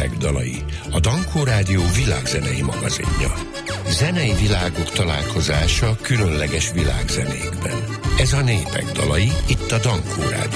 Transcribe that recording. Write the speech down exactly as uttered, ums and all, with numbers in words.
népek dalai, a Dankó Rádió világzenei magazinja. Zenei világok találkozása különleges világzenékben. Ez a Népek dalai, itt a Dankó Rádió.